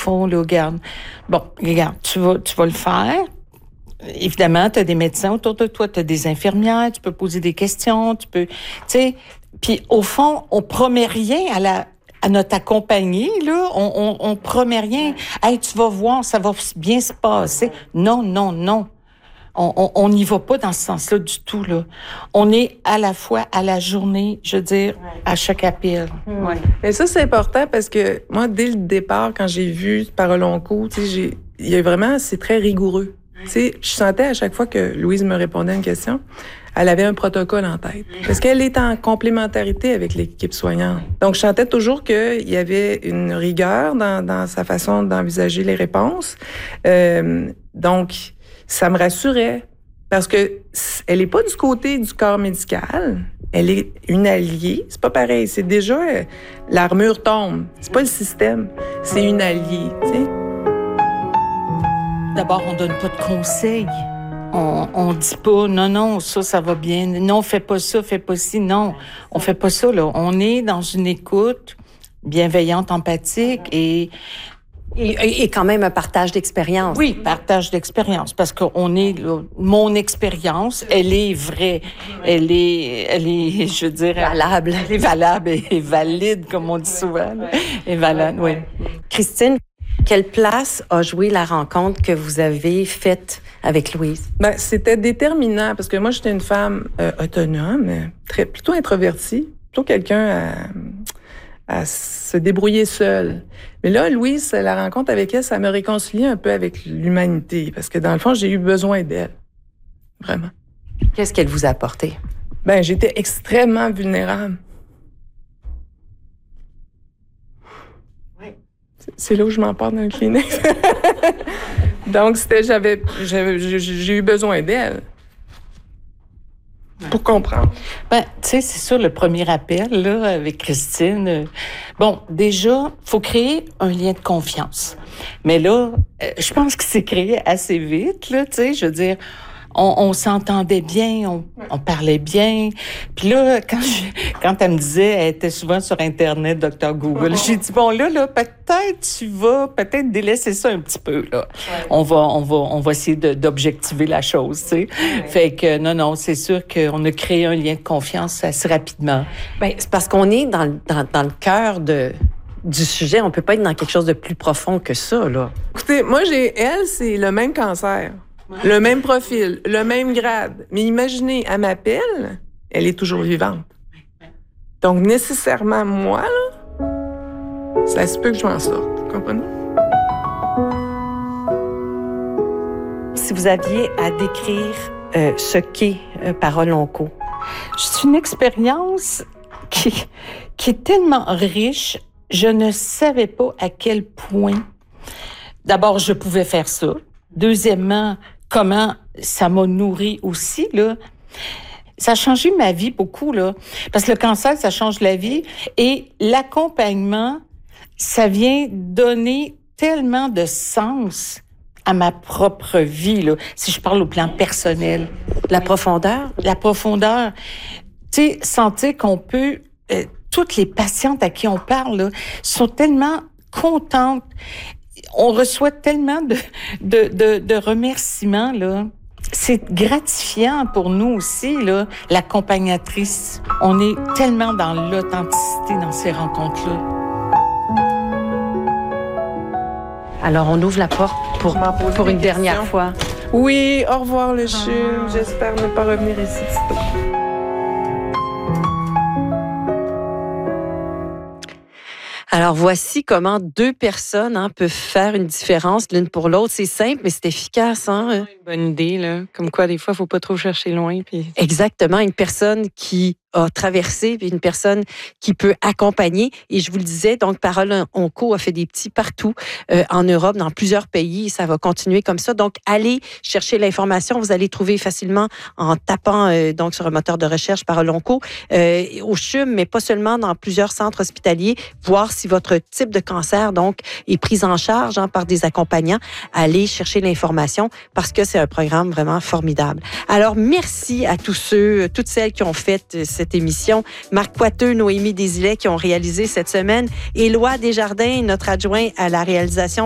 fond, là, regarde. Bon, regarde, tu vas le faire. Évidemment, tu as des médecins autour de toi, tu as des infirmières, tu peux poser des questions, tu peux, tu sais. Puis au fond, on promet rien à notre accompagné, là. On promet rien. Hey, tu vas voir, ça va bien se passer. Non. On n'y va pas dans ce sens-là du tout, là. On est à la fois à la journée, je veux dire, à chaque appel. Ouais. Mais ça, c'est important parce que moi, dès le départ, quand j'ai vu Paroles Onco, tu sais, il y a vraiment, c'est très rigoureux. Tu sais, je sentais à chaque fois que Louise me répondait à une question, elle avait un protocole en tête. Parce qu'elle est en complémentarité avec l'équipe soignante. Donc, je sentais toujours qu'il y avait une rigueur dans sa façon d'envisager les réponses. Donc, ça me rassurait. Parce que elle est pas du côté du corps médical. Elle est une alliée. C'est pas pareil. C'est déjà, l'armure tombe. C'est pas le système. C'est une alliée, tu sais. D'abord, on donne pas de conseils. On dit pas, non, ça va bien. Non, fais pas ça, fais pas ci. Non, on fait pas ça, là. On est dans une écoute bienveillante, empathique et quand même un partage d'expérience. Oui, partage d'expérience. Parce qu'on est, là, mon expérience, elle est vraie. Elle est, je veux dire... Valable. Elle est valable et valide, comme on dit souvent. Et valable, oui. Christine, quelle place a joué la rencontre que vous avez faite avec Louise? Ben, c'était déterminant parce que moi, j'étais une femme autonome, plutôt introvertie, plutôt quelqu'un à se débrouiller seule. Mais là, Louise, la rencontre avec elle, ça me réconciliait un peu avec l'humanité parce que dans le fond, j'ai eu besoin d'elle. Vraiment. Qu'est-ce qu'elle vous a apporté? Ben, j'étais extrêmement vulnérable. C'est là où je m'en parle dans le clinique. Donc, j'ai eu besoin d'elle pour comprendre. Ben, tu sais, c'est sûr, le premier appel, là, avec Christine. Bon, déjà, faut créer un lien de confiance. Mais là, je pense que c'est créé assez vite, là, tu sais, je veux dire, on s'entendait bien, on parlait bien. Puis là, quand elle me disait, elle était souvent sur Internet, Dr. Google, j'ai dit, bon, là, peut-être tu vas peut-être délaisser ça un petit peu, là. Ouais. On va essayer d'objectiver la chose, tu sais. Ouais. Fait que, non, c'est sûr qu'on a créé un lien de confiance assez rapidement. Bien, c'est parce qu'on est dans le cœur du sujet. On peut pas être dans quelque chose de plus profond que ça, là. Écoutez, moi, elle, c'est le même cancer. Le même profil, le même grade. Mais imaginez, elle m'appelle, elle est toujours vivante. Donc, nécessairement, moi, là, ça se peut que je m'en sorte. Vous comprenez? Si vous aviez à décrire ce qu'est Paroles Onco. C'est une expérience qui est tellement riche. Je ne savais pas à quel point, d'abord, je pouvais faire ça. Deuxièmement, comment ça m'a nourri aussi, là. Ça a changé ma vie beaucoup, là. Parce que le cancer, ça change la vie. Et l'accompagnement, ça vient donner tellement de sens à ma propre vie, là. Si je parle au plan personnel. La profondeur? La profondeur. Tu sais, sentir qu'on peut... toutes les patientes à qui on parle, là, sont tellement contentes. On reçoit tellement de remerciements, là. C'est gratifiant pour nous aussi, là, l'accompagnatrice. On est tellement dans l'authenticité dans ces rencontres-là. Alors, on ouvre la porte pour une dernière fois. Oui, au revoir le CHUM. J'espère ne pas revenir ici sitôt. Alors, voici comment deux personnes peuvent faire une différence l'une pour l'autre. C'est simple, mais c'est efficace. Hein? Une bonne idée, là. Comme quoi, des fois, il ne faut pas trop chercher loin. Puis... Exactement. Une personne qui a traversé, puis une personne qui peut accompagner. Et je vous le disais, donc, Paroles Onco a fait des petits partout en Europe, dans plusieurs pays. Ça va continuer comme ça. Donc, allez chercher l'information. Vous allez trouver facilement en tapant donc sur un moteur de recherche Paroles Onco au CHUM, mais pas seulement dans plusieurs centres hospitaliers. Voir si votre type de cancer, donc, est pris en charge par des accompagnants. Allez chercher l'information parce que c'est un programme vraiment formidable. Alors, merci à tous ceux, toutes celles qui ont fait cette émission. Marc Coiteux, Noémie Desilets qui ont réalisé cette semaine. Éloi Desjardins, notre adjoint à la réalisation.